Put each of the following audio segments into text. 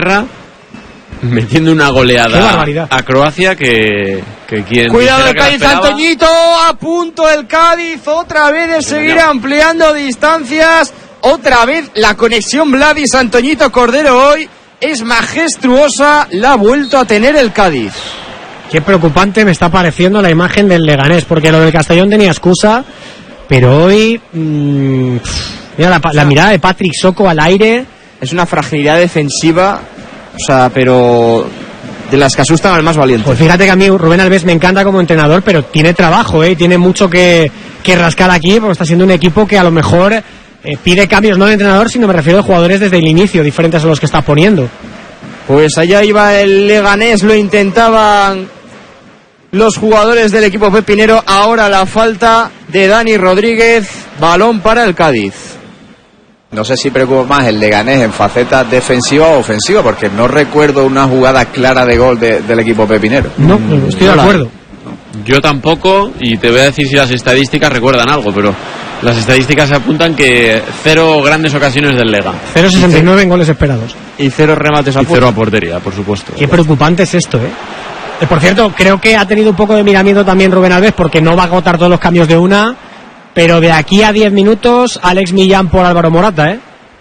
Inglaterra metiendo una goleada a Croacia que quien... Cuidado el Cádiz, Antoñito, a punto el Cádiz otra vez de seguir ampliando distancias, otra vez la conexión Vladis Antoñito Cordero hoy es majestuosa, la ha vuelto a tener el Cádiz. Qué preocupante me está pareciendo la imagen del Leganés, porque lo del Castellón tenía excusa, pero hoy mira la mirada de Patrick Soko al aire. Es una fragilidad defensiva, o sea, pero de las que asustan al más valiente. Pues fíjate que a mí Rubén Alves me encanta como entrenador, pero tiene trabajo, tiene mucho que rascar aquí, porque está siendo un equipo que a lo mejor pide cambios no de entrenador, sino me refiero a jugadores desde el inicio, diferentes a los que está poniendo. Pues allá iba el Leganés, lo intentaban los jugadores del equipo pepinero. Ahora la falta de Dani Rodríguez, balón para el Cádiz. No sé si preocupa más el Leganés en faceta defensiva o ofensiva, porque no recuerdo una jugada clara de gol del equipo pepinero. No, estoy de acuerdo. Yo tampoco, y te voy a decir si las estadísticas recuerdan algo, pero las estadísticas apuntan que 0 grandes ocasiones del Lega. 0,69 en goles esperados. Y 0 remates a puerta. Y 0 a portería, por supuesto. Qué preocupante es esto, Por cierto, creo que ha tenido un poco de miramiento también Rubén Alves, porque no va a agotar todos los cambios de una, pero de aquí a 10 minutos, Alex Millán por Álvaro Morata,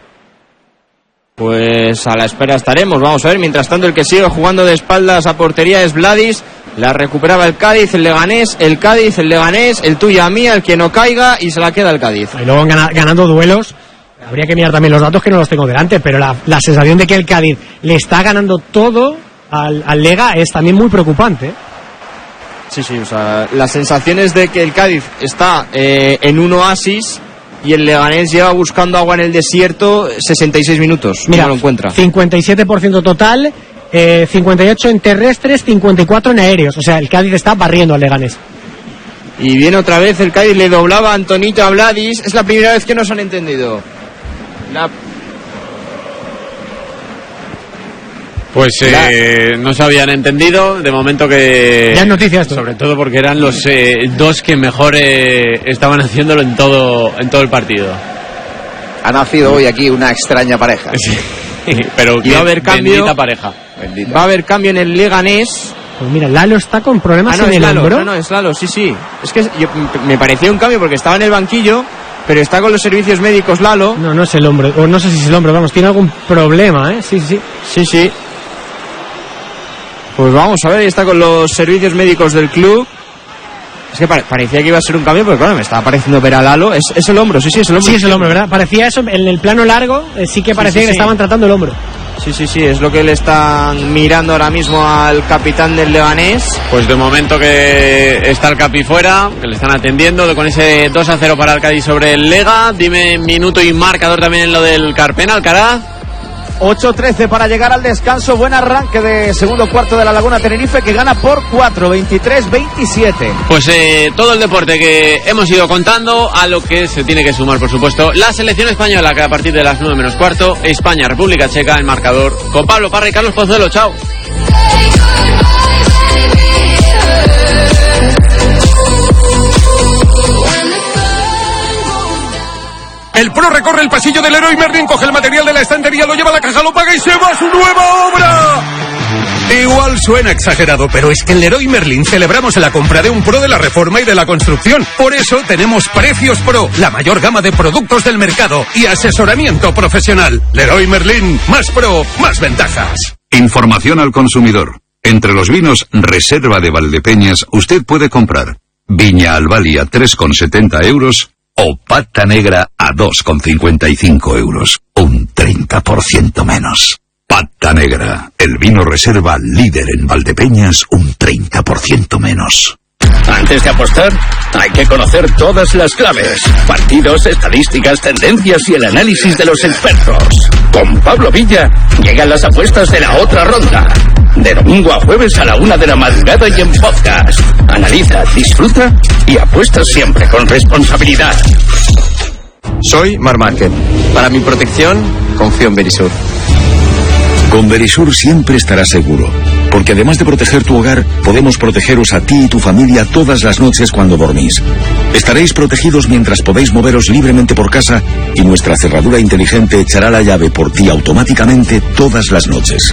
Pues a la espera estaremos, vamos a ver. Mientras tanto, el que sigue jugando de espaldas a portería es Vladis. La recuperaba el Cádiz, el Leganés, el Cádiz, el Leganés, el tuya mía, el que no caiga, y se la queda el Cádiz. Y luego ganando duelos, habría que mirar también los datos, que no los tengo delante, pero la sensación de que el Cádiz le está ganando todo al Lega es también muy preocupante. Sí, o sea, las sensaciones de que el Cádiz está en un oasis y el Leganés lleva buscando agua en el desierto 66 minutos. Mira, no lo encuentra. 57% total, 58 en terrestres, 54 en aéreos. O sea, el Cádiz está barriendo al Leganés. Y viene otra vez el Cádiz, le doblaba a Antonito a Vladis. Es la primera vez que nos han entendido. Pues no se habían entendido, de momento que... Ya es noticia esto. Sobre todo porque eran los dos que mejor estaban haciéndolo en todo el partido. Ha nacido hoy aquí una extraña pareja. Sí, pero va a haber cambio. Bendita pareja. Bendita. Va a haber cambio en el Leganés. Pues mira, Lalo está con problemas en el hombro. No, es Lalo, sí. Es que me parecía un cambio porque estaba en el banquillo, pero está con los servicios médicos Lalo. No es el hombro, o no sé si es el hombro, vamos, tiene algún problema, Sí. Pues vamos a ver, ahí está con los servicios médicos del club. Es que parecía que iba a ser un cambio, pero claro, me estaba pareciendo ver a Lalo. Es el hombro, sí, es el hombro. Sí, es el hombro, ¿verdad? Parecía eso, en el plano largo, sí que parecía que le estaban tratando el hombro. Sí, es lo que le están mirando ahora mismo al capitán del Leganés. Pues de momento que está el Capi fuera, que le están atendiendo, con ese 2-0 para el Cádiz sobre el Lega. Dime minuto y marcador también en lo del Carpena, Alcaraz. 8-13 para llegar al descanso. Buen arranque de segundo cuarto de la Laguna Tenerife, que gana por 4, 23-27. Pues todo el deporte que hemos ido contando, a lo que se tiene que sumar, por supuesto, la selección española, que a partir de las 9 menos cuarto, España, República Checa, el marcador, con Pablo Parra y Carlos Pozuelo. Chao. El pro recorre el pasillo del Leroy Merlin, coge el material de la estantería, lo lleva a la caja, lo paga y se va a su nueva obra. Igual suena exagerado, pero es que en Leroy Merlin celebramos la compra de un pro de la reforma y de la construcción. Por eso tenemos Precios Pro, la mayor gama de productos del mercado y asesoramiento profesional. Leroy Merlin, más pro, más ventajas. Información al consumidor. Entre los vinos Reserva de Valdepeñas, usted puede comprar Viña Albalia 3,70 euros o Pata Negra a 2,55 euros. Un 30% menos. Pata Negra, el vino reserva líder en Valdepeñas, un 30% menos. Antes de apostar, hay que conocer todas las claves, partidos, estadísticas, tendencias y el análisis de los expertos. Con Pablo Villa llegan las apuestas de la otra ronda. De domingo a jueves a la 1 de la madrugada y en podcast. Analiza, disfruta y apuesta siempre con responsabilidad. Soy Mar Márquez. Para mi protección, confío en Verisur. Con Verisur siempre estarás seguro, porque además de proteger tu hogar, podemos protegeros a ti y tu familia todas las noches cuando dormís. Estaréis protegidos mientras podéis moveros libremente por casa y nuestra cerradura inteligente echará la llave por ti automáticamente todas las noches.